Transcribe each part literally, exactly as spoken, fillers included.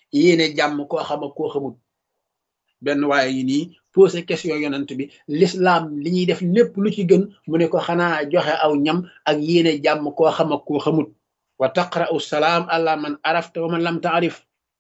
yéene jàmm koo xam ak koo xamut benn waaye yi nii posé question yonent bi l'islam li ñuy def lépp lu ci gën mu ne ko xanaa joxe aw ñam ak yéene jàmm koo xam ak koo xamut wa taqra'u salaam ala man arafta wa man lam taarif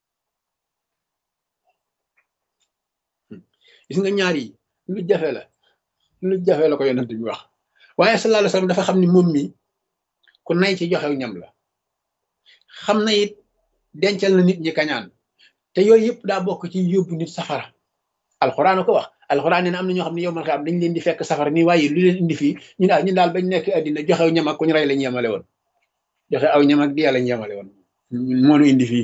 gis nga ñaar yi lu jafe la lu jafe la ko yonent bi wax waaye sallallahu alayhi wasallam dafa xam ni moom mi ku nay ci joxew ñam la xam na it dencal na nit ñi kañaan te yooyu yëpp daa bokk ci yóbbu nit safara alxuraan ko wax alxuraan nee na am na ñoo xam ne yow man xam dañ leen di fekk safara nii waaye lu leen indi fii ñu daal ñu daal bañ nekk àddina joxew ñam ak ku ñu rey lañ yemale woon joxe aw ñam ak diya lañ yemale woon moonu indi fii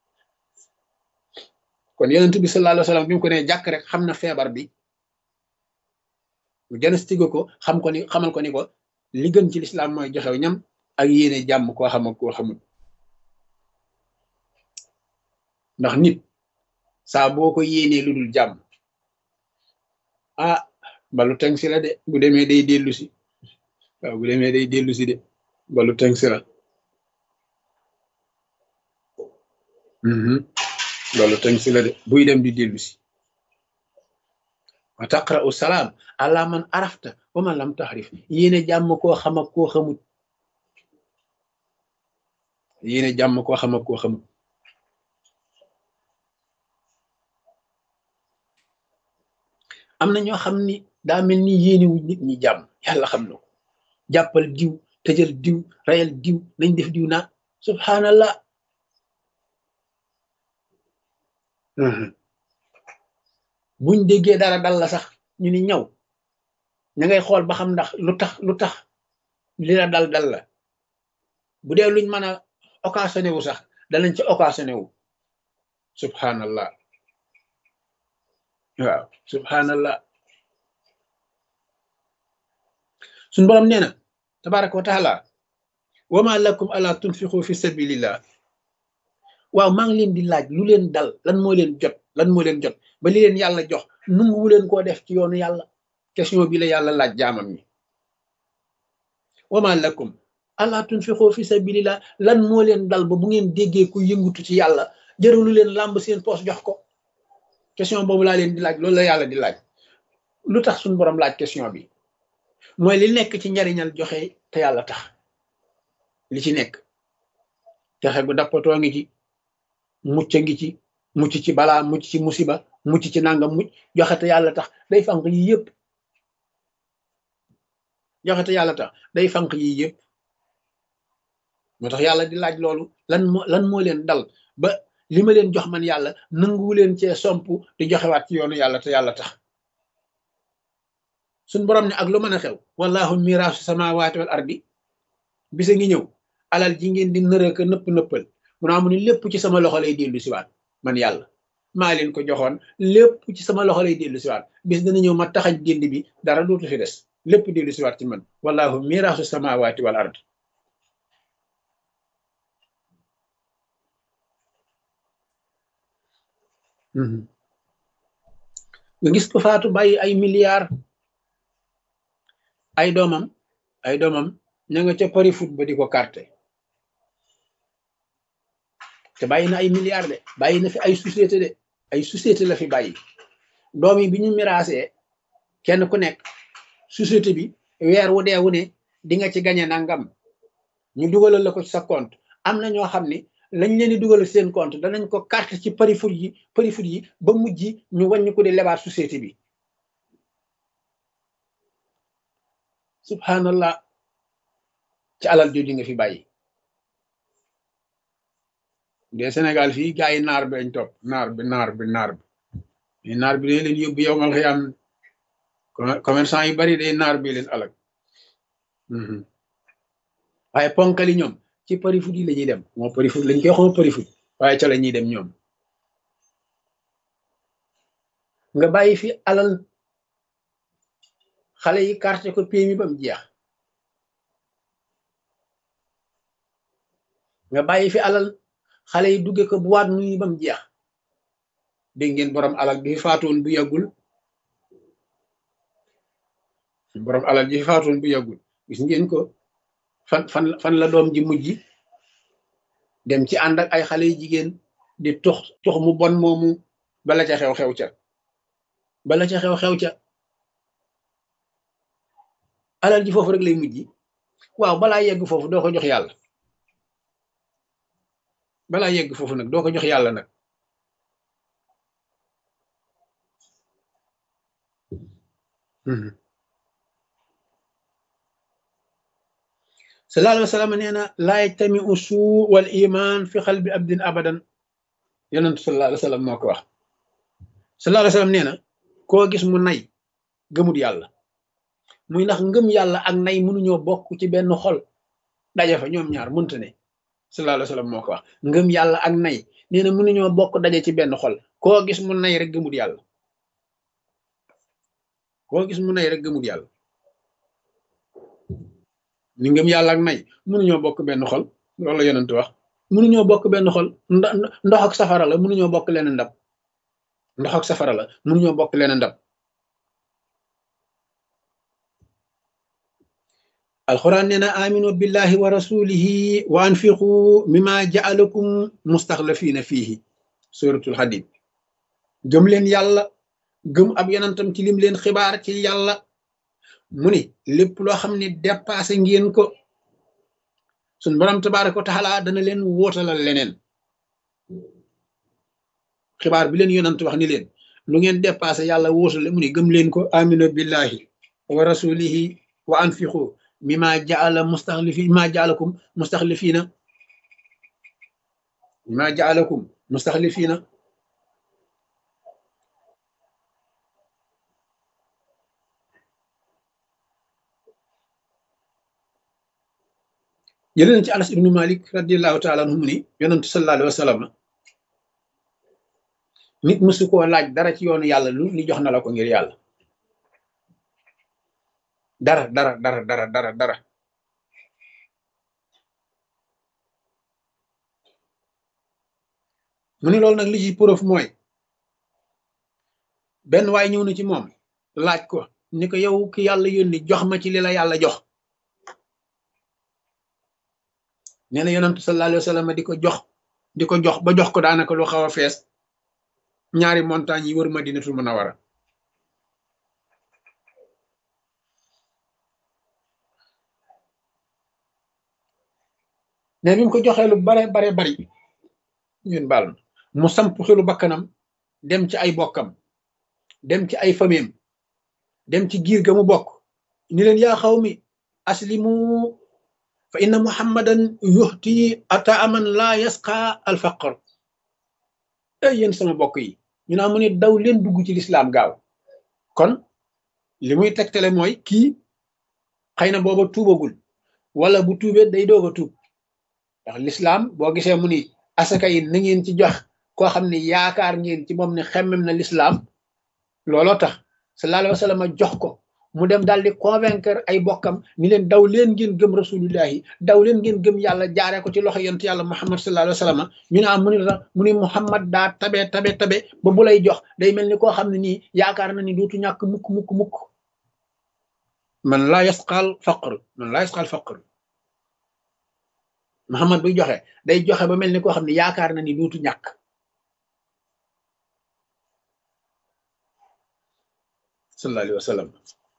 kon yonent bi sallallahu alayhi wasallam bi mu ko ne jàkk rek xam na feebar bi mu diagnostiqué ko xam ko ni xamal ko ni ko li gën ci lislaam mooy joxew ñam ak yéene jàmm koo xam ak koo xamul ndax nit saa boo ko yéenee lu dul jàmm ah balu teng si la de bu demee day dellu si waaw bu demee day dellu si de balu teng si la balu teng si la de buy dem di dellu si wa taqra'u salaam ala man arafta wa man lam tahrif yéene jàmm koo xam ak koo xamut yéene jàmm koo xam ak koo xamut am na ñoo xam ni daa mel ni yéene wu nit ñi jàmm yàlla xam na ko jàppal diw tëjal diw rayal diw nañ def diw naa subhanallah buñ déggee dara dal la sax ñu ni ñaw ña ngay xool ba xam ndax lu tax lu tax li la dal dal la bu dee luñ mën a occasionné wu sax danañ ci occasionné wu subhanallah waaw subhanallah suñ borom nee na tabaraka wa taala wama lakum ala tunfiqu fi sabilillah waaw maa ngi leen di laaj lu leen dal lan moo leen jot lan moo leen jot ba li leen yàlla jox nunguwu leen koo def ci yoonu yàlla question bi la yàlla laaj jaamam ñi wama lakum ala tunfiqu fi sabilillah lan moo leen dal ba bu ngeen déggee ku yëngutu ci yàlla jërulu leen làmb seen poos jox ko question boobu laa leen di laaj loolu la yàlla di laaj lu tax suñu borom laaj question bi mooy li nekk ci njariñal joxe te yàlla tax li ci nekk joxe gu dappatoo ngi ci mucc ngi ci mucc ci balaa mucc ci musiba mucc ci nangam mucc joxe te yàlla tax day fanq yi yëpp joxe te yàlla tax day fanq yi yëpp moo tax yàlla di laaj loolu lan moo lan moo leen dal ba li ma leen jox man yàlla nanguwu leen cee somp di joxewaat ci yoonu yàlla te yàlla tax suñ borom ne ak lu mën a xew wallahu miraasu samawati wal ardi bisa ngi ñëw alal ji ngeen di nërëka nëpp nëppal mu naa mu ni lépp ci sama loxo lay dellu siwaat man yàlla maa leen ko joxoon lépp ci sama loxo lay dellu siwaat bis dana ñëw ma taxañ dénd bi dara dootu fi des lépp dellu siwaat ci man wallahu miraasu samawati wal ardi nga gis ko faatu bàyyi ay milliards ay doomam ay doomam ña nga ca pari foot ba di ko carte te bàyyi na ay milliards de bàyyi na fi ay société de ay société la fi bàyyi doom yi bi ñu miraasee kenn ku nekk société bi weer wu dee wu ne di nga ci gañe nangam ñu dugalal la ko ci sa compte am na ñoo xam ne lañ leen di dugal seen compte danañ ko carte ci pari foot yi pari foot yi ba mujj ñu wàññi ko di lebaat société bi subhanallah ci alal jooju nga fi bàyyi de Sénégal fii gars yi naar bi lañ topp naar bi naar bi naar bi naar bi day leen yóbbu yow mal xëyam commerçant yu bari day naar bi leen alag waaye ponkali ñoom ci pari foot yi la ñuy dem moo pari foot lañ koy xoo pari foot waaye ca la ñuy dem ñoom nga bàyyi fi alal xale yi carte ko P M I ba mu jeex nga bàyyi fi alal xale yi dugge ko boîte nuit ba mu jeex dégg ngeen borom alal bi fi faatoon bu yàggul borom alal ji fi faatoon bu yàggul gis ngeen ko fan fan fan la doom ji mujj dem ci ànd ak ay xale yu jigéen di tux tux mu bon moomu bala ca xew-xew ca bala ca xew-xew ca alal ji foofu rek lay mujj waaw balaa yegg foofu doo ko jox yàlla balaa yegg foofu nag doo ko jox yàlla nag sallallahu alayhi wa sallam nee na laa yajtami usuu wal iman fi xalbi abdin abadan yonentu sallallahu alayhi wa sallam moo ko wax sallallahu alayhi wa sallam nee na koo gis mu nay gëmut yàlla muy ndax ngëm yàlla ak nay mënuñoo bokk ci benn xol daje fa ñoom ñaar mënta ne sallallahu alayhi wa sallam moo ko wax ngëm yàlla ak nay nee na mënuñoo bokk daje ci benn xol koo gis mu nay rek gëmut yàlla koo gis mu nay rek gëmut yàlla ni ngëm yàlla ak nay mënuñoo bokk benn xol loolu la yonent wax mënuñoo bokk benn xol ndox ak safara la mënuñoo bokk leen ndab ndox ak safara la mënuñoo bokk leen ndab alquran nee na aminu billahi wa rasulihi wa anfiqu mimma ja'alakum mustaxlafina fihi suratul hadid gëm leen yàlla gëm ab yonentam ci lim leen xibaar ci yàlla mu ni lépp loo xam ne dépassé ngeen ko suñ borom tabaaraka wa taala dana leen wóotalal leneen xibaar bi leen yonent wax ni leen lu ngeen dépassé yàlla wóotale mu ni gëm leen ko aminu billahi wa rasulihi wa anfiqu mimma ja'ala mustaxlifi mimma ja'alakum mustaxlifina mimma ja'alakum mustaxlifina jëlee nañ ci Anas ibnu Malik radiallahu taala anhu mu ni yonentu sallallahu alayhi wa sallam nit mësu koo laaj dara ci yoonu yàlla lu ni jox na la ko ngir yàlla dara dara dara dara dara dara mu ni loolu nag li ci preuve mooy benn waay ñëw na ci moom laaj ko ni ko yow ki yàlla yónni jox ma ci li la yàlla jox nee na yonentu sallallahu alayhi wa sallam di ko jox di ko jox ba jox ko daanaka lu xaw a fees ñaari montagne yi wër Madinatul Munawwara ne bi mu ko joxee lu bare bare bari ñun baal mu samp xelu bakkanam dem ci ay bokkam dem ci ay famem dem ci giir ga mu bokk ni leen yaa xawmi aslimu fa inna muhammadan yuhti ata aman laa yasqa al faqr ay yéen sama bokk yi ñu naa mu ne daw leen dugg ci lislaam gaaw kon li muy tegtale mooy kii xëy na booba tuubagul wala bu tuubee day doog a tuub ndax lislaam boo gisee mu ni asaka yi na ngeen ci jox koo xam ne yaakaar ngeen ci moom ne xemmem na lislaam looloo tax sallallahu alayhi wa sallam jox ko mu dem daal di convaincre ay bokkam ni leen daw leen ngeen gëm rasulullahi daw leen ngeen gëm yàlla jaaree ko ci loxo yonent yàlla muhammad sallallahu alayhi wa sallam ñu ne am mu ni la mu ni muhammad daa tabe tabe tabe ba bu lay jox day mel ni koo xam ne nii yaakaar na ni dootu ñàkk mukk mukk mukk man laa yasqal faqr man laa yasqal faqr muhammad buy joxe day joxe ba mel ni koo xam ne yaakaar na ni dootu ñàkk sallallahu alayhi wa sallam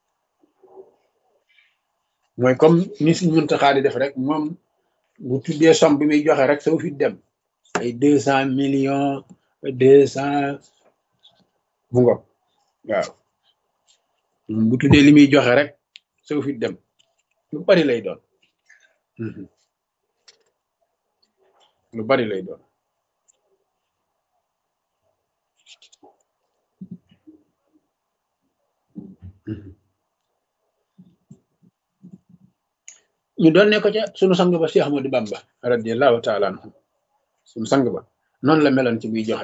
mooy comme ni suñ Muntaxa di def rek moom bu tuddee somme bi muy joxe rek sa fi dem ay deux cent millions deux cent bu ngo waaw bu tuddee li muy joxe rek sa fi dem lu bari lay doon lu bari lay doon ñu doon ne ko ca sunu sang ba Cheikh Ahmadou Bamba radiyallahu taala anhu sunu sang ba noonu la meloon ci buy joxe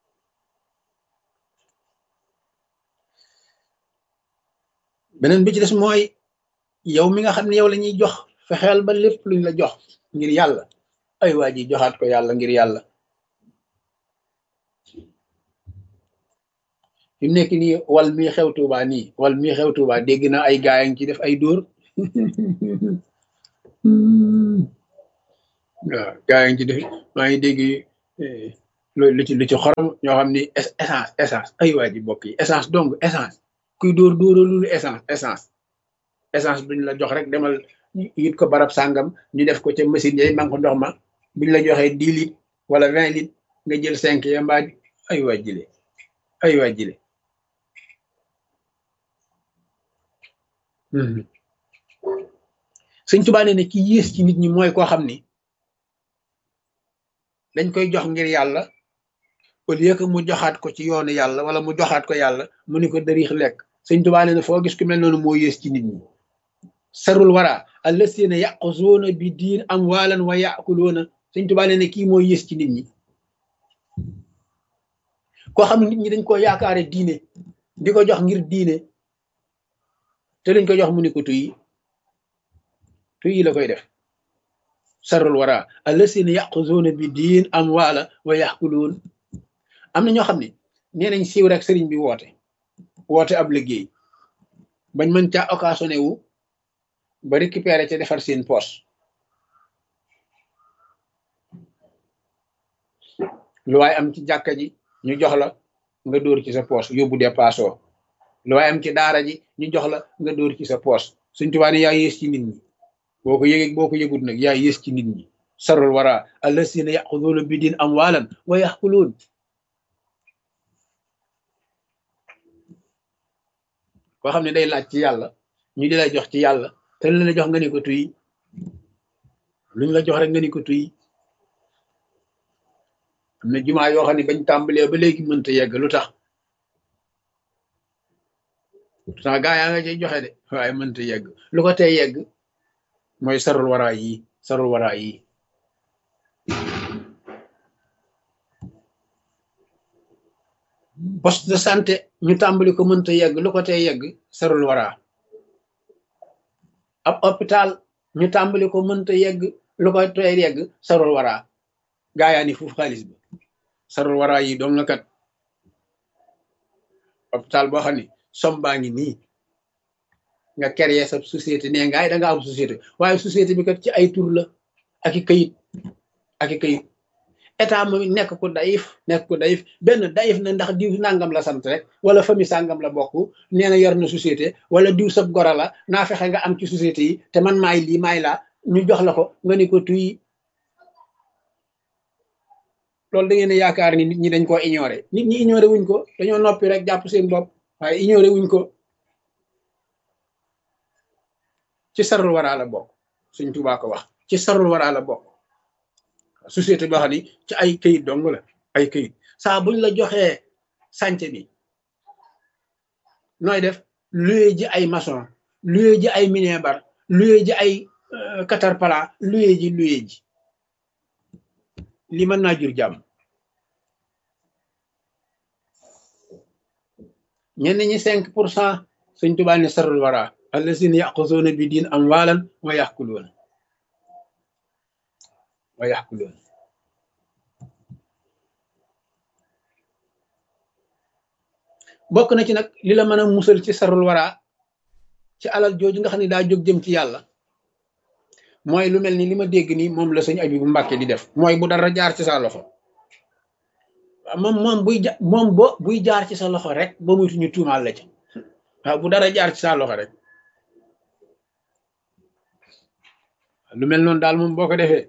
beneen bi ci des mooy yow mi nga xam ne yow la ñuy jox fexeel ba lépp luñ la jox ngir yàlla ay waa ji joxaat ko yàlla ngir yàlla fi mu nekk nii wal mii xew Tuuba nii wal mii xew Tuuba dégg naa ay gaay ngi ci def ay dóor waaw gaa yi ngi ci def maa ngi dégg loolu lu ci lu ci xorom ñoo xam ni essence essence ay waa ji bokk yi essence donc essence kuy dóor dóoralul essence essence essence buñ la jox rek demal yit ko barab sàngam ñu def ko ca machine yay man ko ndox ma buñ la joxee dix litres wala vingt litres nga jël cinq ya mbaa ay waa jile ay waa jile Sëñ Tuubaa nee ne ki yées ci nit ñi mooy koo xam ni dañ koy jox ngir yàlla au lieu que mu joxaat ko ci yoonu yàlla wala mu joxaat ko yàlla mu ni ko dëriix lekk Sëñ Tuubaa nee ne foo gis ku mel noonu moo yées ci nit ñi sarul wara allasiina yaquzuuna bi diin amwaalan wa yaakuluuna Sëñ Tuubaa nee ne kii moo yées ci nit ñi koo xam ne nit ñi dañ koo yaakaare diine di ko jox ngir diine te lañ ko jox mu ni ko tuyi tuyi la koy def sarul wara allasiina yaquzuuna bi diin amwaala wa yaakuluun am na ñoo xam ne nee nañ siiw rek sëriñ bi woote woote ab liggéey bañ mën caa occasionné wu ba récupéré ca defar seen poche lu waaye am ci jàkka ji ñu jox la nga dóor ci sa poche yóbbu dépassoo lu waaye am ci daara ji ñu jox la nga dóor ci sa poche Sëñ Tuubaa ne yaa yées ci nit ñi boo ko yëgee boo ko yëgut nag yaa yées ci nit ñi sarul wara allasiina yaquzuuna bi diin amwaalan wa yaxkuluun koo xam ne day laaj ci yàlla ñu di lay jox ci yàlla te lu la jox nga ni ko tuy luñ la jox rek nga ni ko tuy am na jumaa yoo xam ne bañ tàmbalee ba léegi mënta yegg lu tax pourtant gaa yaa nga cay joxe de waaye mënta yegg lu ko tey yegg mooy sarul waraa yi sarul waraa yi poste de santé ñu tàmbali ko mënta yegg lu ko tey yegg sarul waraa ab hôpital ñu tàmbali ko mënta yegg lu ko tey yegg sarul waraa gaa yaa ni foofu xaalis bi sarul waraa yi doom la kat hôpital boo xam ne som baa ngi nii nga créer sa société nee ngaay da nga am société waaye société bi kat ci ay tur la ak i kayit ak i kayit état moom nekk ko dayif nekk ko dayif benn dayif na ndax diw nangam la sant rek wala famille sàngam la bokk nee na yor na société wala diw sab gora la naa fexe nga am ci société yi te man maay lii maay laa ñu jox la ko nga ni ko tuy loolu da ngeen a yaakaar ni nit ñi dañ koo ignoré nit ñi ignoré wuñ ko dañoo noppi rek jàpp seen bopp waaye ignoré wuñ ko ci sarul waraa la bokk Sëñ Tuubaa ko wax ci sarul waraa la bokk société boo xam ni ci ay këyit dong la ay këyit saa buñ la joxee sànce bi nooy def luye ji ay maçon luye ji ay minebar luye ji ay caterpillar luye ji luye ji li mën naa jur jàmm ñenn ñi cinq pour cent Sëñ Tuubaa ne sarul waraa allazina yaquzuuna bi diin amwaalan wa yaxkuluuna wa yaxkuluuna bokk na ci nag li la mën a musal ci sarul waraa ci alal jooju nga xam ne daa jóg jëm ci yàlla mooy lu mel ni li ma dégg nii moom la sëñ Abibu Mbàkke di def mooy bu dara jaar ci sa loxo moom moom buy ja moom bo buy jaar ci sa loxo rek ba muytu ñu tuumaal la ci waaw bu dara jaar ci sa loxo rek lu mel noonu daal moom boo ko defee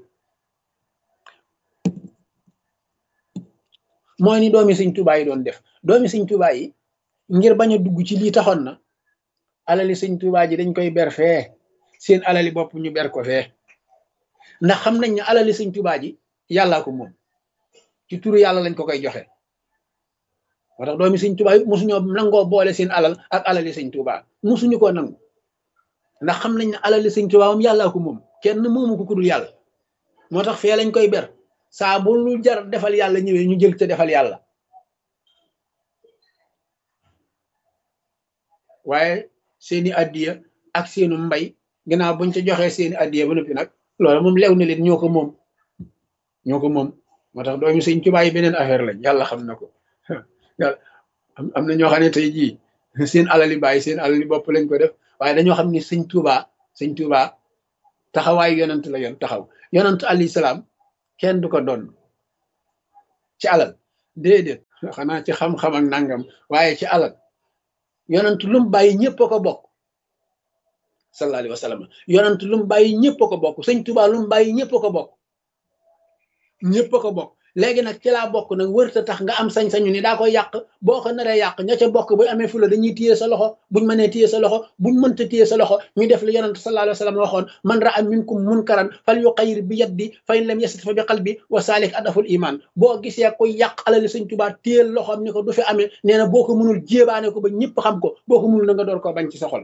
mooy ni doomi Sëñ Tuubaa yi doon def doomi Sëñ Tuubaa yi ngir bañ a dugg ci lii taxoon na alali Sëñ Tuubaa ji dañ koy ber fee seen alali bopp ñu ber ko fee ndax xam nañ ne alali Sëñ Tuubaa ji yàllaa ko moom ci turu yàlla lañ ko koy joxe moo tax doomi Sëñ Tuubaa yi mosuñoo nangoo boole seen alal ak alali Sëñ Tuubaa mosuñu koo nangu ndax xam nañ ne alali Sëñ Tuubaa moom yàllaa ko moom kenn moomu ko ku dul yàlla moo tax fee lañ koy ber saa bu lu jar defal yàlla ñëwee ñu jël te defal yàlla waaye seeni addiya ak seenu mbay ginnaaw buñ ca joxee seeni addiya ba noppi nag loolu moom lew na leen ñoo ko moom ñoo ko moom moo tax doomi Sëñ Tuubaa yi beneen affaire lañ yàlla xam na ko yàlla am na ñoo xam ne tey jii seen alali bàyyi seen alali bopp lañ ko def waaye dañoo xam ni Sëñ Tuubaa Sëñ Tuubaa taxawaayu yonant la yoon taxaw yonant alayhi salaam kenn du ko doon ci alal déedéet xanaa ci xam-xam ak nangam waaye ci alal yonent lu mu bàyyi ñëpp a ko bokk sallallahu alayhi wa sallam yonent lu mu bàyyi ñëpp a ko bokk sëñ Tuubaa lu mu bàyyi ñëpp a ko bokk ñëpp a ko bokk léegi nag ci laa bokk nag wërta tax nga am sañ-sañu ni daa koy yàq boo ko naree yàq ña ca bokk bu amee fula dañuy téye sa loxo buñ mënee téye sa loxo buñ mënta téye sa loxo ñu def li yonent sallallahu alayhi wa sallam waxoon man ra'a minkum munkaran fal yuqayyir bi yaddi fa in lam yastati' fa bi qalbi wa salik adaful iman boo gisee koy yàq alali sëñ Tuubaa téyel loxoom ni ko du fi amee nee na boo ko mënul jéebaane ko ba ñëpp xam ko boo ko mënul na nga door koo bañ ci sa xol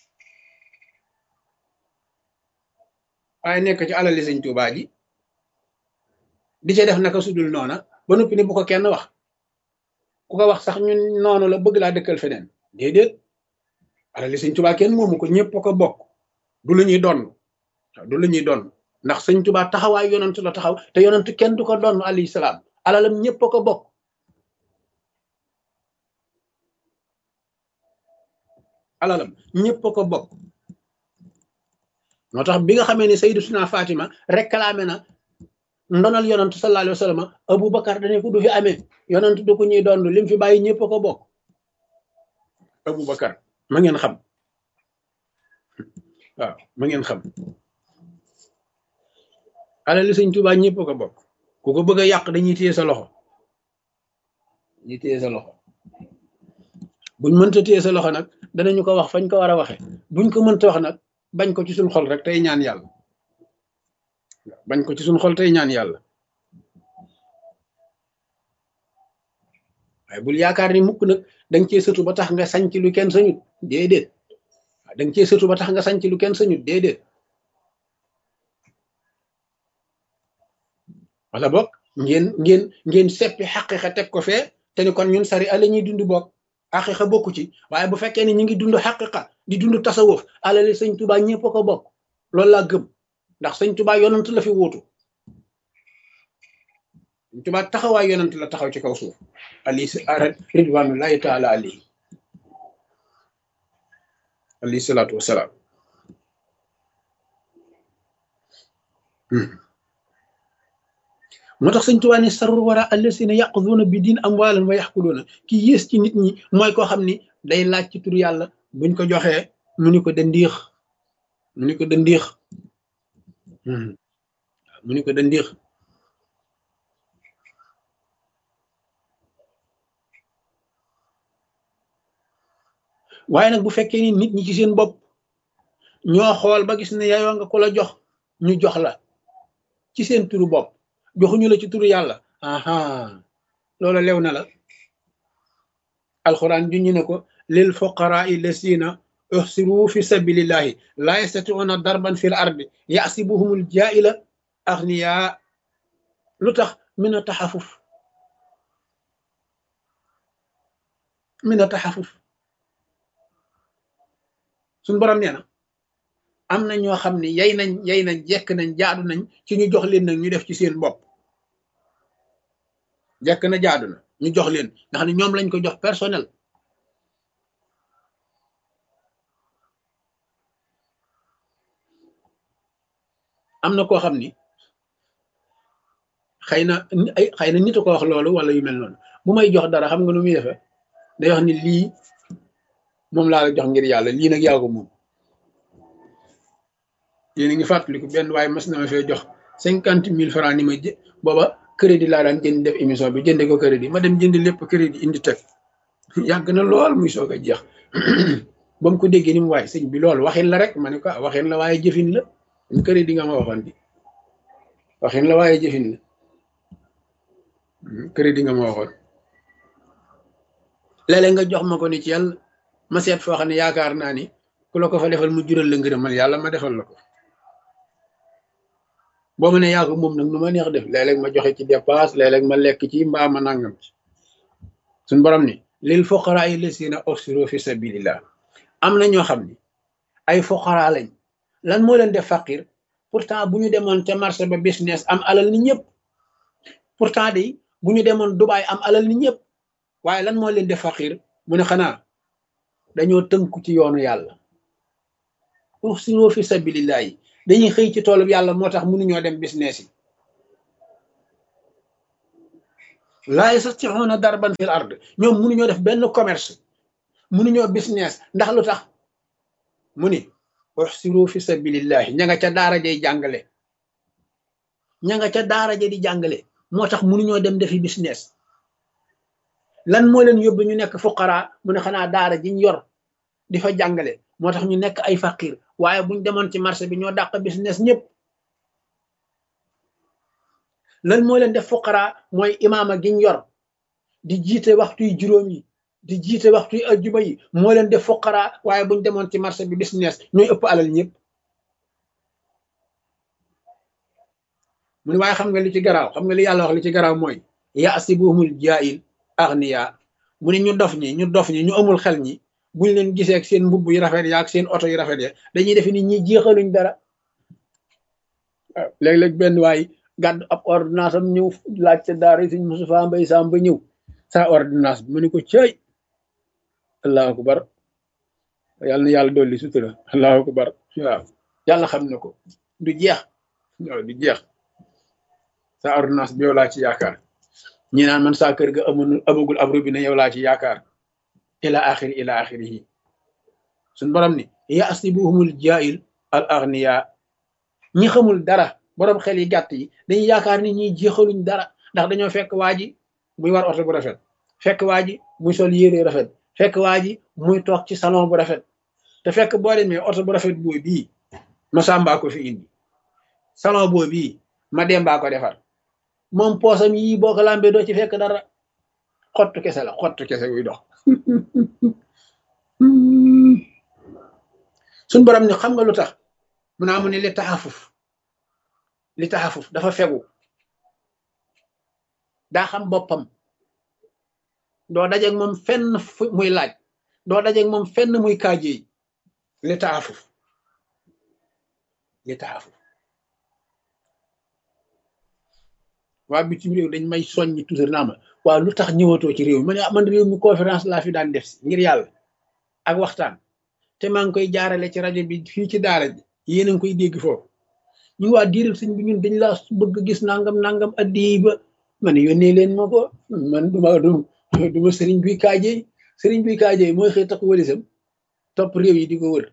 waaye nekk ci alali sëñ Tuubaa ji di ca def naka sudul noona ba noppi ni bu ko kenn wax ku ko wax sax ñun noonu la bëgg laa dëkkal feneen déedéet alali sëñ Tuubaa kenn moomu ko ñëpp ko bokk du lu ñuy donn du lu ñuy donn ndax sëñ Tuubaa taxawaay yonent la taxaw te yonent kenn du ko donn alayhi salaam alalam ñëpp ko bokk alalam ñëpp ko bokk moo tax bi nga xamee ne Sayyidatuna Fatima réclamé na ndonal yonent sallallahu alayhi wa sallam Aboubacar dane ko du fi amee yonent du ko ñuy doon lim fi bàyyi ñëpp ko bokk Aboubacar ma ngeen xam waaw ma ngeen xam alali sëñ Tuubaa ñëpp ko bokk ku ko bëgg a yàq dañuy téye sa loxo dañuy téye sa loxo buñ mënta téye sa loxo nag danañu ko wax fañ ko war a waxe buñ ko mënta wax nag bañ ko ci suñ xol rek tey ñaan yàlla bañ ko ci suñ xol tey ñaan yàlla waaye bul yaakaar ni mukk nag danga cee sëtu ba tax nga sañ ci lu kenn sañut déedéet waaw danga cee sëtu ba tax nga sañ ci lu kenn sañut déedéet wala bokk ngeen ngeen ngeen seppi xaqiqa teg ko fee te ni kon ñun sari ala ñuy dund bokk xaqiqa bokku ci waaye bu fekkee ni ñu ngi dund xaqiqa di dund tasawuf alali sëñ Tuubaa ñëpp ko bokk loolu laa gëm ndax sëñ Tuubaa yonent la fi wuutu sëñ Tuubaa taxawaay yonent la taxaw ci kaw suuf ali ridwanullahi taala alayhi alayhi salaatu wasalaam moo tax sëñ Tuubaa ne sarru wara allasina yaquduuna bi diin amwaalan wa yaxkuluuna ki yées ci nit ñi mooy koo xam ni day laaj ci tur yàlla buñ ko joxee mu ni ko dandiix mu ni ko dandiix mu ni ko dandiix waaye nag bu fekkee ni nit ñi ci seen bopp ñoo xool ba gis ne yayoo nga ko la jox ñu jox la ci seen turu bopp joxuñu la ci turu yàlla aha loola lew na la alquran juñu ne ko lil fuqaraa lasina uhsiru fi sabilillahi la yastati'una darban fil ardi yasibuhumul jaa'ila aghniya lu tax min a taxafuf min a taxafuf suñ borom nee na am na ñoo xam ne yay nañ yay nañ jekk nañ jaadu nañ ci ñu jox leen nag ñu def ci seen bopp jekk na jaadu na ñu jox leen nga xam ne ñoom lañ ko jox personnel am na koo xam ni xëy na ay xëy na nit a ko wax loolu wala yu mel noonu bu may jox dara xam nga nu muy defee day wax ni lii moom laa la jox ngir yàlla lii nag yaa ko moom yéen a ngi fàttaliku benn waaye mas na ma fee jox cinquante mille francs ni ma jë booba crédit laa daan jënd def émission bi jënde ko crédit ma dem jënd lépp crédit indi teg yàgg na lool muy soog a jeex ba mu ko déggee ni mu waaye sëñ bi loolu waxin la rek ma ne ko waxin la waaye jëfin la crédit nga ma waxoon bi waxin la waaye jëfin la crédit nga ma waxoon léeg-léeg nga jox ma ko ni ci yàlla ma seet foo xam ne yaakaar naa ni ku la ko fa defal mu jural la ngërëmal yàlla ma defal la ko boo ma ne yaa ko moom nag nu ma neex def léeg-léeg ma joxe ci dépasse léeg-léeg ma lekk ci mbaa ma nangam ci suñ borom ni lil fuqaraa lasina uhsiru fi sabilillah am na ñoo xam ni ay fuqaraa lañ lan moo leen def faqir pourtant bu ñu demoon te marché ba business am alal ni ñëpp pourtant de bu ñu demoon Dubaay am alal ni ñëpp waaye lan moo leen def faqir mu ne xanaa dañoo tënku ci yoonu yàlla uhsiru fi sabilillah yi dañuy xëy ci toolub yàlla moo tax mënuñoo dem business yi laa yastati'uuna darban fil ard ñoom mënuñoo def benn commerce mënuñoo business ndax lu tax mu ni uxsiru fi sabilillahi ña nga ca daara jay jàngale ña nga ca daara ja di jàngale moo tax mënuñoo dem defi business lan moo leen yóbbu ñu nekk fuqara mu ne xanaa daara jiñ yor di fa jàngale moo tax ñu nekk ay faqir waaye buñ demoon ci marché bi ñoo dàq business ñëpp lan moo leen def fuqara mooy imaama giñ yor di jiite waxtuy juróom yi di jiite waxtuy ajjuma yi moo leen def fuqara waaye buñ demoon ci marché bi business ñooy ëpp alal ñëpp mu ne waaye xam nga li ci garaaw xam nga li yàlla wax li ci garaaw mooy yaasibuhumul jaahil agniya mu ne ñu dof ñi ñu dof ñi ñu amul xel ñi buñ leen gisee ak seen mbubb yu rafet ya ak seen oto yu rafet ya dañuy defe ni ñi jeexaluñ dara waaw léeg-léeg benn waay gàddu ab ordonnance am ñëw laajte daara yi suñ Moustapha Mbay Sam ba ñëw sa ordonnance bi mu ne ko cëy allahu akbar yàlla na yàlla dolli sutura allahu akbar waaw yàlla xam na ko du jeex waaw du jeex sa ordonnance bi yow laa ci yaakaar ñi naan man saa kër ga amul amagul ab robinet yow laa ci yaakaar ila axiri ila axirihi suñ borom ni yaasibuhumul jaahil al agniya ñi xamul dara borom xel yi gàtt yi dañuy yaakaar ni ñiy jeexaluñ dara ndax dañoo fekk waa ji muy war oto bu rafet fekk waa ji muy sol yére rafet fekk waa ji muy toog ci salon bu rafet te fekk boo demee oto bu rafet boo bii ma sàmbaa ko fi indi salon boo bii ma dembaa ko defar moom poosam yii boo ko lambee doo ci fekk dara xottu kese la xottu kese wuy dox suñ borom ni xam nga lu tax mu naa mu ne li taxafuf li taxafuf dafa fegu daa xam boppam doo dajeeg moom fenn muy laaj doo dajeeg moom fenn muy kaajeey li taxafuf li taxafuf waa bitim réew dañ may soññi toujours naa ma waaw lu tax ñëwatoo ci réew mi ma ne man réew mi conférence laa fi daan def si ngir yàlla ak waxtaan te maa ngi koy jaarale ci rajo bi fii ci daara ji yéen a ngi koy dégg foofu ñu waa diiral sëñ bi ñun dañ laa bëgg gis nangam nangam addi ba ma ne yónnee leen ma ko man duma du duma sëriñ buy kaajey sëriñ buy kaajey mooy xëy takk walisam topp réew yi di ko wër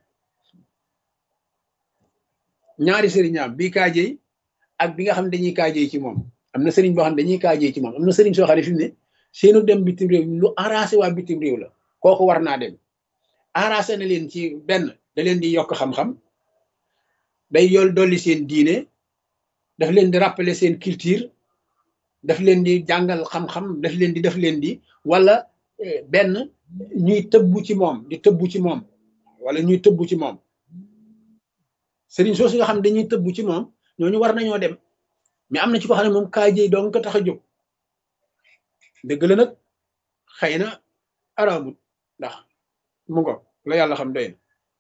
ñaari sëriñaam bii kaajey ak bi nga xam ne dañuy kaajey ci moom am na sëriñ boo xam ne dañuy kaajee ci moom am na sëriñ soo xam ne fi mu ne seenu dem bitim réew lu arrangé waa bitim réew la kooku war naa dem arrangé na leen ci benn da leen di yokk xam-xam day yool dolli seen diine daf leen di rappeler seen culture daf leen di jàngal xam-xam daf leen di daf leen di wala benn ñuy tëbbu ci moom di tëbbu ci moom wala ñuy tëbbu ci moom sëriñ soosu nga xam ne dañuy tëbbu ci moom ñooñu war nañoo dem mais am na ci ko xam ne moom kaajey dong ko tax a jóg dëgg la nag xëy na araamut ndax mu ngo la yàlla xam doy na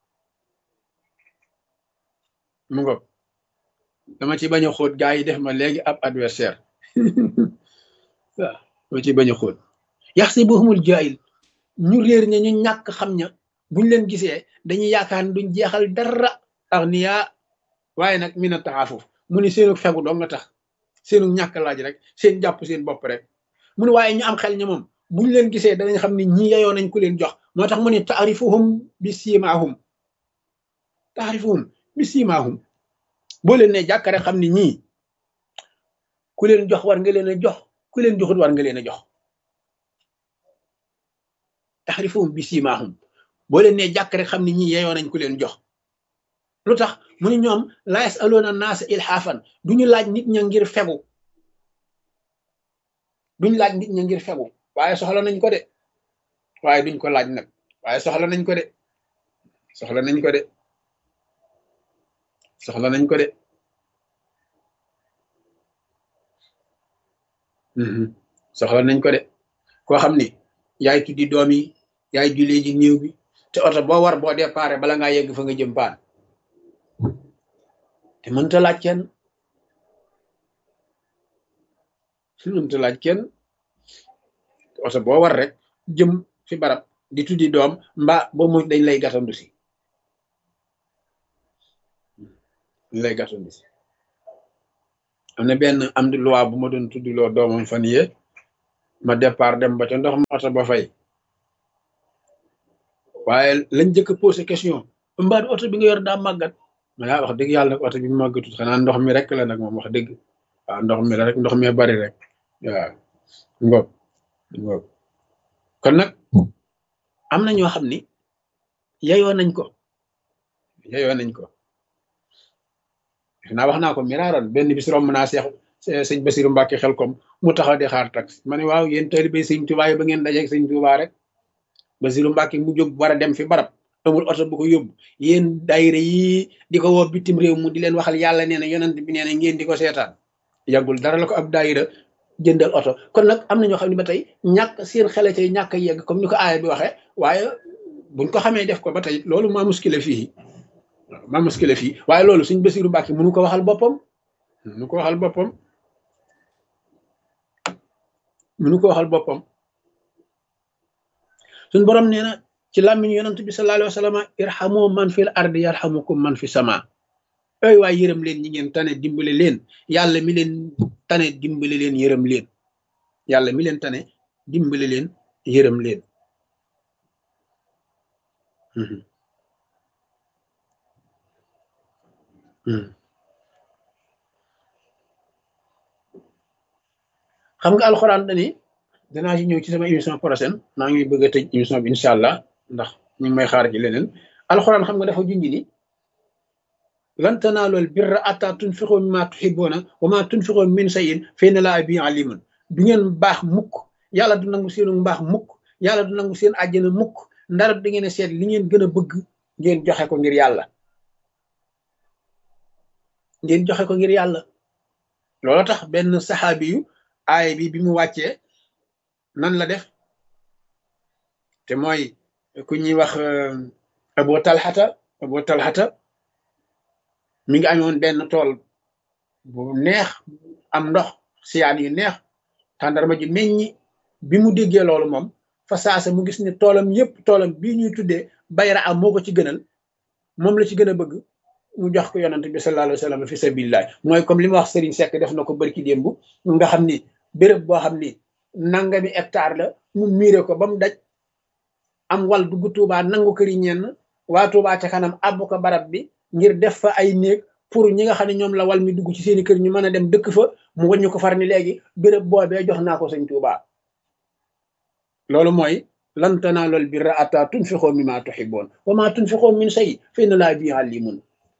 mu ngo dama ci bañ a xóot gaa yi def ma léegi ab adversaire waaw dama ci bañ a xóot yaxsibuhumul jaahil ñu réer ña ñu ñàkk xam ña buñ leen gisee dañuy yaakaar ne duñ jeexal dara agniya waaye nag mina taxaafuf mu ni seenu fegu dong nga tax seenu ñàkk laaj rek seen jàpp seen bopp rek mu ne waaye ñu am xel ña moom buñ leen gisee danañ xam ne ñi yeyoo nañ ku leen jox moo tax mu ne taarifuhum bi siimaahum taarifuhum bi siimaahum boo leen ne jàkk rek xam ne ñii ku leen jox war nga leen a jox ku leen joxut war nga leen a jox taarifuhum bi siimaahum boo leen ne jàkk rek xam ne ñii yeyoo nañ ku leen jox lu tax mu ne ñoom la yasaluuna naasa ilhaafan duñu laaj nit ña ngir fegu duñ laaj nit ña ngir fegu waaye soxla nañ ko de waaye duñ ko laaj nag waaye soxla nañ ko de soxla nañ ko de soxla nañ ko de soxla nañ ko de koo xam ni yaay tuddi doom yi yaay julee ji néew bi te oto boo war boo déparé bala ngaa yegg fa nga jëm paan te mënta laaj kenn mënta laaj kenn oto boo war rek jëm fi barab di tuddi doom mbaa ba mu dañ lay gàttandu si dañ lay gàttandu si am na benn am di loi bu ma doon tuddi loo doomam fan yee ma départ dem ba ca ndox ma oto ba fay waaye lañ njëkk a posé question mbaa du oto bi nga yor daa màggat ma yaa wax dëgg yàlla nag oto bi màggatut xanaa ndox mi rek la nag moom wax dëgg waaw ndox mi la rek ndox mi bari rek waaw ngoog ngoog kon nag am na ñoo xam ni yeyoo nañ ko yeyoo nañ ko naa wax naa ko miraaran benn bis romb naa seex sëñ Basiru Mbàkke xel kom mu taxaw di xaar taxi ma ne waaw yéen taalibe sëñ Tuubaa yi ba ngeen dajeeg sëñ Tuubaa rek Basiru Mbàkke mu jóg war a dem fi barab amul oto bu ko yóbbu yéen daayira yi di ko woo bitim réew mu di leen waxal yàlla nee na yonent bi nee na ngeen di ko seetaan yàggul dara la ko ab daayira jëndal oto kon nag am na ñoo xam ne ba tey ñàkk seen xele cay ñàkk a yegg comme ni ko aaya bi waxee waaye buñ ko xamee def ko ba tey loolu maa muskile fii maa muskile fii waaye loolu suñ Basiru Mbàkke mënu ko waxal boppam mënu ko waxal boppam mënu ko waxal boppam suñ borom nee na ci làmmiñ yonent bi sallallahu alayhi wa sallam irhamu man fil ardi yarhamukum man fi sama ay waay yërëm leen ñi ngeen tane dimbale leen yàlla mi leen tane dimbale leen yërëm leen yàlla mi leen tane dimbale leen yërëm leen xam nga alxuraan dani danaa ci ñëw ci sama émission prochaine maa ngi bëgg a tëj émission bi incha allah ndax ñu ngi may xaar ci leneen alxuraan xam nga dafa junj ni lan tanaalul birra hattaa tunfiqu mimmaa tuhibbuuna wa maa tunfiqu min shay'in fa inna llaaha bihi aliimun du ngeen baax mukk yàlla du nangu seenu mbaax mukk yàlla du nangu seen àjjana mukk ndara da ngeen a seet li ngeen gën a bëgg ngeen joxe ko ngir yàlla ngeen joxe ko ngir yàlla loolu tax benn saxaabi yu aaya bi bi mu wàccee nan la def te mooy ku ñuy wax Abu Talhata Abu Talhata mi ngi amoon benn tool bu neex am ndox siyaan yu neex tàndarma ji meññi bi mu déggee loolu moom fa saasa mu gis ne toolam yépp toolam bii ñuy tuddee bayra am moo ko ci gënal moom la ci gën a bëgg mu jox ko yonante bi sallallahu alayhi wa sallam fi sabilillah mooy comme li ma wax Serigne Seck def na ko bërki démb nga xam ni béréb boo xam ni nangami hectare la mu miire ko ba mu daj am wal dugg Tuubaa nangu këri ñenn waa Tuubaa ca kanam àbb ko barab bi ngir def fa ay néeg pour ñi nga xam ne ñoom la wal mi dugg ci seeni kër ñu mën a dem dëkk fa mu wàññi ko far ni léegi béréb boobee jox naa ko sëñ Tuubaa loolu mooy lan tanaalul birra hattaa tunfiqu mimmaa tuhibbuun wa maa tunfiqu min shay'in fa inna llaaha bihi aliimun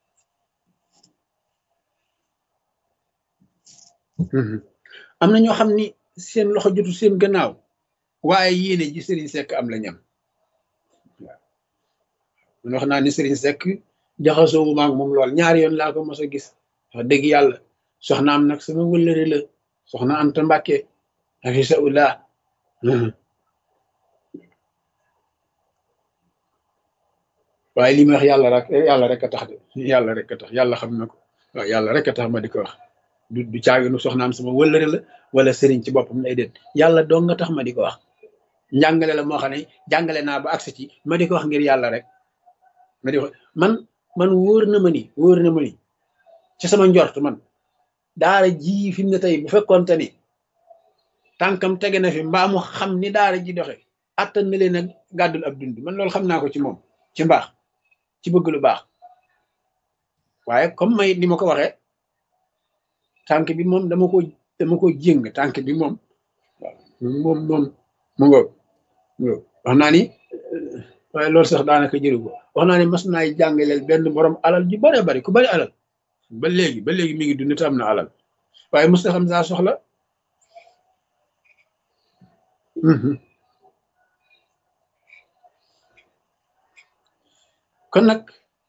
am na ñoo xam ni seen loxo jotu seen gannaaw waaye yéene ji Serigne Seck am la ñam waaw man wax naa ni Serigne Seck jaxasoo wu maag moom lool ñaari yoon laa ko mos a gis wax dëgg yàlla soxna am nag sama wëllëre la soxna Anta Mbàkke hafisahullah waaye li ma wax yàlla rek yàlla rek a tax de yàlla rek a tax yàlla xam na ko waaw yàlla rek a tax ma di ko wax du du caaginu soxnaam sama wëllëre la wala sëriñ ci boppam lay déet yàlla doo nga tax ma di ko wax njàngale la moo xam ne jàngale naa ba agsi ci ma di ko wax ngir yàlla rek ma di ko man man wóor na ma ni wóor na ma ni ci sama njort man daara ji fi mu ne tey bu fekkoonte ni tànkam tege na fi mbaa mu xam ni daara ji doxe attan na leen a gàddul ab dund man loolu xam naa ko ci moom ci mbaax ci bëgg lu baax waaye comme may ni ma ko waxee tànk bi moom dama ko dama ko jéng tànk bi moom waaw moom moom mu ngoog wax naa ni waaye loolu sax daanaka jëru ko wax naa ni mas naay jàngaleel benn borom alal ju bare bari ku bari alal ba léegi ba léegi mi ngi dund te am na alal waaye mos na xam saa soxla kon nag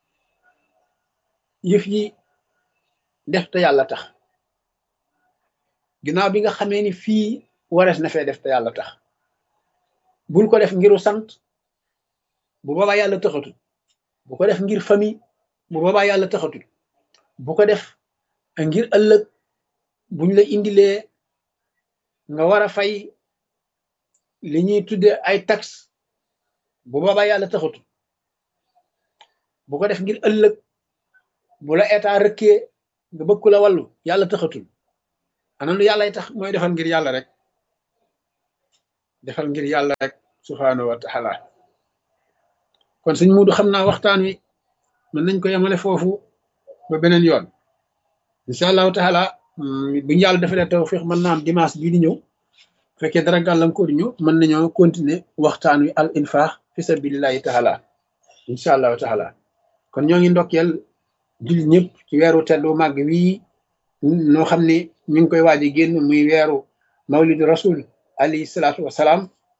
yëf yi def te yàlla tax ginnaaw bi nga xamee ni fii warees na fee def te yàlla tax bul ko def ngiru sant bu boobaa yàlla taxatul bu ko def ngir famille bu boobaa yàlla taxatul bu ko def ngir ëllëg buñ la indilee nga war a fay li ñuy tudde ay taxe bu boobaa yàlla taxatul bu ko def ngir ëllëg bu la état rëkkee nga bëgg ku la wàllu yàlla taxatul ana lu yàllay tax mooy defal ngir yàlla rek defal ngir yàlla rek subhaanahu wa taala. kon sëñ Muudu xam naa waxtaan wi mën nañ ko yemale foofu ba beneen yoon incha allahu taala. bu ñu yàlla defalee tawfiq mën naa am dimanche bii di ñëw fekkee dara gàllankoor ñu mën nañoo continuer waxtaan wi al infaq fi sabilillahi taala incha allahu taala. kon ñoo ngi ndokkeel jullit ñëpp ci weeru teddu màgg wii noo xam ne ñu ngi koy waaj a génn muy weeru mawlidu rasul alayhi salaatu wasalaam.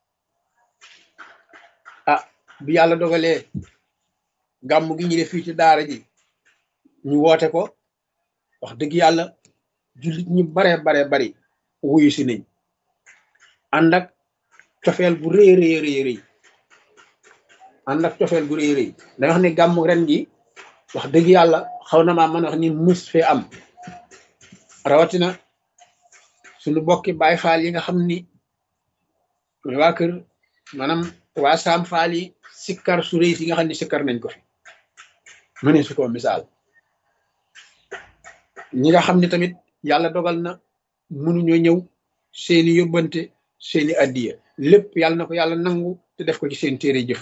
ah bi yàlla dogalee gàmm gi ñu def fii ci daara ji ñu woote ko wax dëgg yàlla jullit ñu baree baree bari wuyu si nañ ànd ak cofeel bu rëy rëy rëy rëy ànd ak cofeel bu rëy rëy da wax ne gàmm ren gi wax dëgg yàlla xaw na maa mën wax ni mus fee am rawatina suñu bokki baay faal yi nga xam ni waa kër maanaam waa saam faal yi sikkar su rëy si nga xam ne sikkar nañ ko fi mëne su ko misaal. ñi nga xam ne tamit yàlla dogal na mënuñoo ñëw seeni yóbbante seeni addiya lépp yàlla na ko yàlla nangu te def ko ci seen téere jëf.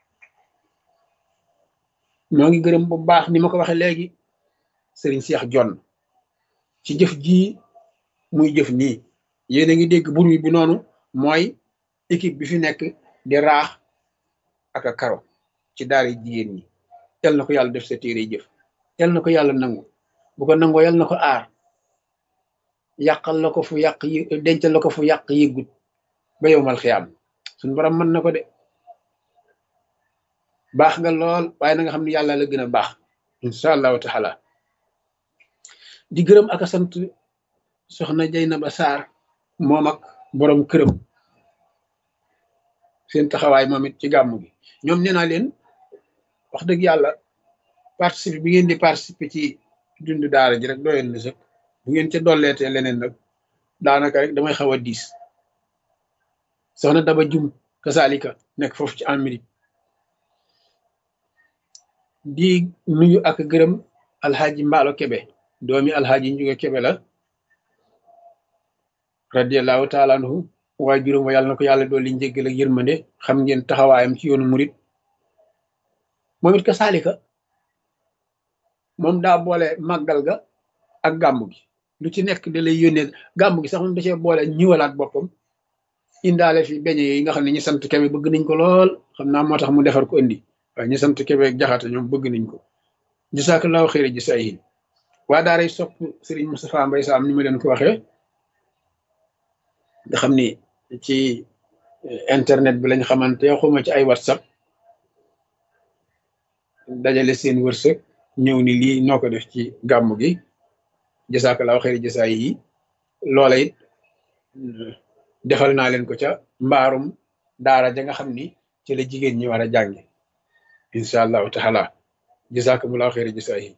ñoo ngi gërëm bu baax ni ma ko waxee léegi sëriñ Cheikh Jonn ci jëf ji muy jëf nii yéen a ngi dégg bur wi bu noonu mooy équipe bi fi nekk di raax ak a karo ci daara jigéen ñi. yal na ko yàlla def sa téere jëf yal na ko yàlla nangu bu ko nangoo yal na ko aar yàqal la ko fu yàq yi dencal la ko fu yàq yëggut ba yowmal xiyaam suñu borom mën na ko de. baax nga lool waaye na nga xam ne yàlla la gën a baax incha allahu taala. di gërëm ak a sant soxna Jeynaba Sarr moom ak borom këram seen taxawaay moom it ci gàmmu gi. ñoom nee naa leen wax dëgg yàlla participer bi ngeen di participer ci dundu daara ji rek doyoon na sëkk bu ngeen ca dolleetee leneen nag daanaka rek damay xaw a diis. soxna Daba Jum kasaalika nekk foofu ci Amérique di nuyu ak gërëm alxaaji Mbaalo Kebe doomi alxaaji Njuga Kebe la radiallahu taala anhu waaye juróom wa yàlla na ko yàlla dolli njéggal ak yërmande xam ngeen taxawaayam ci yoonu murit moom it kasaalika moom daa boole màggal ga ak gàmmu gi lu ci nekk da lay yónnee gàmmu gi sax moom da cee boole ñëwalaat boppam indaale fi beñe yi nga xam ne ñi sant Kebe bëgg nañ ko lool xam naa moo tax mu defar ko indi waaye ñi sant Kebe ak Jaxate ñoom bëgg nañ ko jasaakallaahu xayri jasaa'ihi. waa daaray sopp Serigne Moustapha Mbaye Sam ni ma leen ko waxee nga xam ni ci internet bi lañ xamante xuma ci ay whatsapp dajale seen wërsëg ñëw ni lii noo ko def ci gàmmu gi jasaakallaahu xayri jasaa'ihi. loola it defal naa leen ko ca mbaarum daara ja nga xam ni ci la jigéen ñi war a jànge incha allahu taala jasaakumullaahu xayri jasaa'ihi.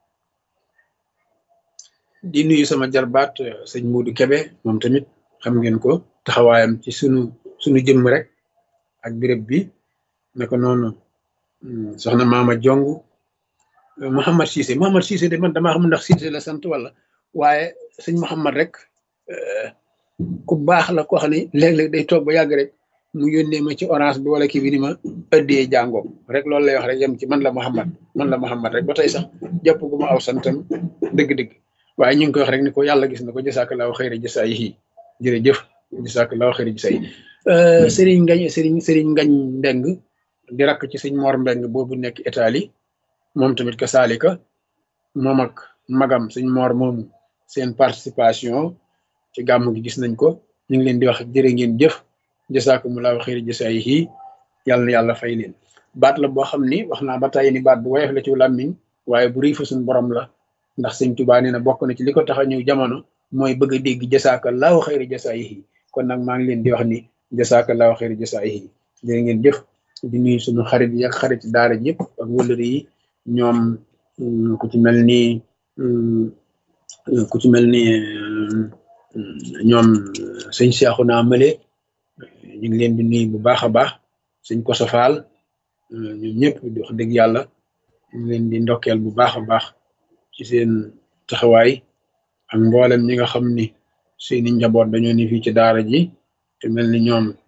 di nuyu sama jarbaat sëñ Muudu Kebe moom tamit xam ngeen ko taxawaayam ci sunu sunu jëmm rek ak béréb bi naka noonu soxna Maama Jong Mouhamad Cissé Mouhamad Cissé de man damaa xam ndax Cissé la sant wala waaye sëñ Mouhamad rek ku baax la koo xam ne léeg-léeg day toog ba yàgg rek mu yónnee ma ci orange bi wala kii bi ni ma ëddee jàngoom rek loolu lay wax rek yem ci man la Mouhamad man la Mouhamad rek ba tey sax jàpp gu ma aw santam dëgg-dëgg waaye ñu ngi koy wax rek ni ko yàlla gis na ko jasaakallaahu xayri jasaa'ihi. jërëjëf jasaakallaahu xayri jasaa'ihi. Serigne Ngañ Serigne Serigne Ngañ Mbeng di rakk ci sëñ Mor Mbeng boobu nekk Italie moom tamit ka saalika moom ak magam sëñ Mor moomu seen participation ci gàmmu gi gis nañ ko ñu ngi leen di wax jërë ngeen jëf jasaakumullaahu xayri jasaa'ihi. yàlla na yàlla fay leen. baat la boo xam ni wax naa ba tey ni baat bu woyof la ci làmmiñ waaye bu rëy fa suñu borom la ndax sëñ Tuubaa nee na bokk na ci li ko tax a ñëw jamono mooy bëgg a dégg jasaakallaahu xayri jasaa'ihi. kon nag maa ngi leen di wax ni jasaakallaahu xayri jasaa'ihi jërë ngeen jëf. di nuyu suñu xarit yi ak xarit daara yëpp ak wëllëri yi ñoom ku ci mel ni ku ci mel ni ñoom sëñ Seexuna Male ñu ngi leen di nuyu bu baax a baax sëñ Koso Faal ñoom ñëpp di wax dëgg yàlla ñu ngi leen di ndokkeel bu baax a baax ci seen taxawaay ak mboolem ñi nga xam ni seeni njaboot dañoo ni fii ci daara ji te mel ni ñoom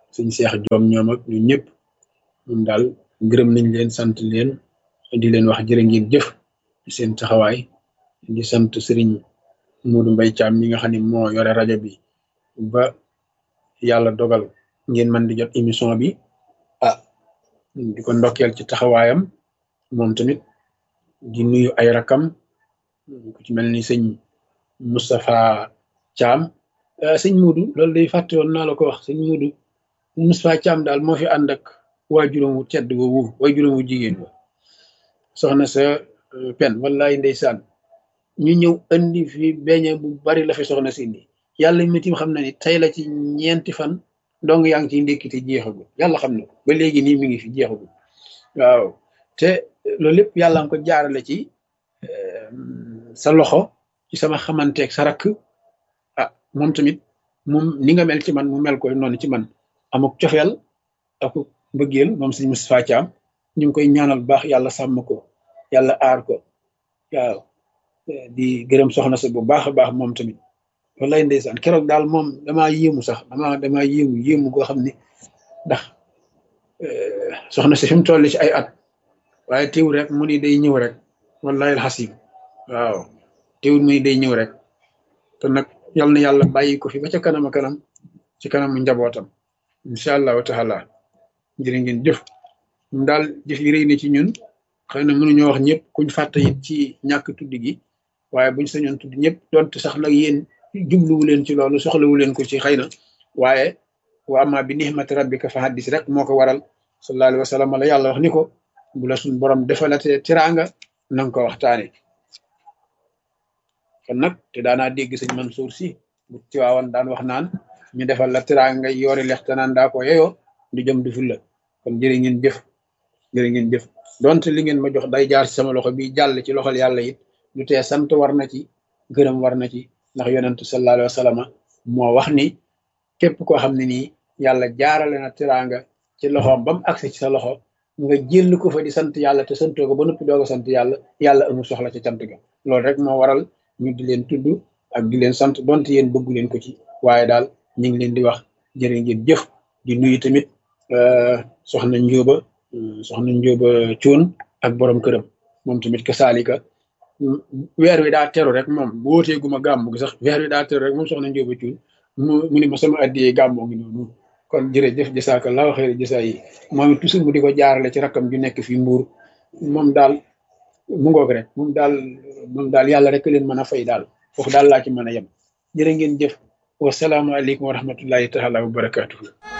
sëñ Seex Joom ñoom ak ñun ñëpp ñun daal gërëm nañ leen sant leen di leen wax jërë ngeen jëf ci seen taxawaay di sant sëriñ Modou Mbaye Thiam mi nga xam ne moo yore rajo bi ba yàlla dogal ngeen mën di jot émission bi ah di ko ndokkeel ci taxawaayam moom tamit di nuyu ay rakam ku ci mel ni sëñ Moustapha Thiam sëñ Modou loolu day fàtte woon naa la ko wax sëñ Modou Moustapha Thiam daal moo fi ànd ak waajuram wu tedd woowu waajuram wu jigéen wa soxna sa pen wallaay ndeysaan ñu ñëw andi fi beñe bu bari la fi soxna si indi yàlla mitim xam na ni tey la ci ñeenti fan dong yaa ngi ciy ndékkite jeexagul yàlla xam na ko ba léegi nii mi ngi fi jeexagul waaw te loolu lépp yàlla nga ko jaarale ci sa loxo ci sama xamanteeg sa rakk ah moom tamit moom ni nga mel ci man mu mel ko noonu ci man amuk cofeel ak mbëggeel moom sëñ Moustapha Thiam ñu ngi koy ñaanal baax yàlla sàmm ko yàlla aar ko waaw di gërëm soxna sa bu baax a baax moom tamit wallaay ndeysaan keroog daal moom damaa yéemu sax damaa damaa yéemu yéemu goo xam ne ndax soxna si fi mu toll ci ay at waaye teewul rek mu ni day ñëw rek wallahi alxasim waaw teewul mu ni day ñëw rek te nag yal na yàlla bàyyi ko fi ba ca kanam a kanam ci kanamu njabootam incha allahu taala jërë ngeen jëf ñun daal jëf yi rëy na ci ñun xëy na mënuñoo wax ñëpp kuñ fàtte it ci ñàkk tudd gi waaye buñ sañoon tudd ñëpp donte sax nag yéen jubluwu leen ci loolu soxlawu leen ko ci xëy na waaye wa amma bi nihmati rabbika fa haddis rek moo ko waral sallallahu alayhi wa sallam la yàlla wax ni ko bu la suñ borom defalatee tiraanga na nga ko waxtaane kon nag te daanaa dégg sëñ Mansour si bu Tiwaawan daan wax naan ñu defal la tiraanga yoori lexte naan daa ko yeyoo du jëm du ful la kon jërë ngeen jëf jërë ngeen jëf donte li ngeen ma jox day jaar ci sama loxo bi jàll ci loxol yàlla it lu tee sant war na ci gërëm war na ci ndax yonentu sallallahu alayhi wa sallam moo wax ni képp koo xam ne nii yàlla jaarale na tiraanga ci loxoom ba mu agsi ci sa loxo nga jël ko fa di sant yàlla te santoo ko ba noppi doog a sant yàlla yàlla amul soxla ca cant ga loolu rek moo waral ñu di leen tudd ak di leen sant donte yéen bëggu leen ko ci waaye daal ñu ngi leen di wax jërë ngeen jëf di nuyu tamit soxna Njóoba soxna Njóoba Cuun ak borom këram moom tamit ka saalika weer wi daa teru rek moom bu wootee guma gàmmu gi sax weer wi daa teru rek moom soxna Njóoba Cuun mu mu ni ma sama addiyee gàmmoo ngi noonu kon jërëjëf jasaakallaahu xayra jasaa yi moom it toujours mu di ko jaarale ci rakkam ju nekk fii Mbuur moom daal mu ngoog rek moom daal moom daal yàlla rek leen mën a fay daal foofu daal laa ci mën a yem jërë ngeen jëf wasalaamualeykum wa rahmatullahi taala wa barakaatuhu